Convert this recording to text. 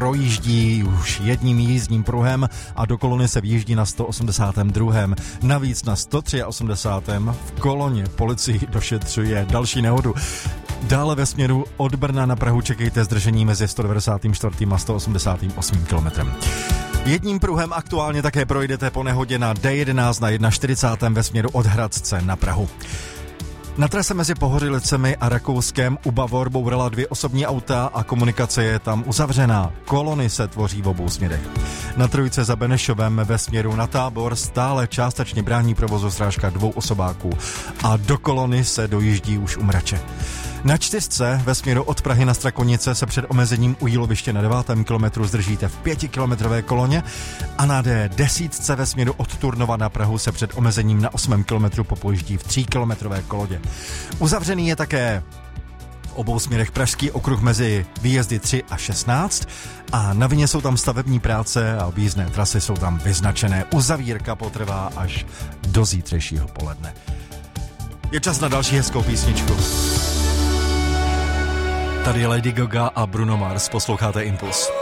projíždí už jedním jízdním pruhem a do kolony se vjíždí na 182. Navíc na 183. v koloně policii došetřuje další nehodu. Dále ve směru od Brna na Prahu čekejte zdržení mezi 194. a 188. kilometrem. Jedním pruhem aktuálně také projdete po nehodě na D11 na 41. ve směru od Hradce na Prahu. Na trase mezi Pohořilicemi a Rakouskem u Bavor bourala 2 osobní auta a komunikace je tam uzavřená. Kolony se tvoří v obou směrech. Na trojce za Benešovem ve směru na Tábor stále částečně brání provozu srážka 2 osobáků a do kolony se dojíždí už u Mrače. Na 4 ve směru od Prahy na Strakonice se před omezením u Jíloviště na 9. kilometru zdržíte v 5kilometrové koloně a na D10 ve směru od Turnova na Prahu se před omezením na 8. kilometru popojíždí v 3kilometrové kolodě. Uzavřený je také v obou směrech Pražský okruh mezi výjezdy 3 a 16 a na vině jsou tam stavební práce a objízdné trasy jsou tam vyznačené. Uzavírka potrvá až do zítřejšího poledne. Je čas na další hezkou písničku. Tady je Lady Gaga a Bruno Mars, posloucháte Impuls.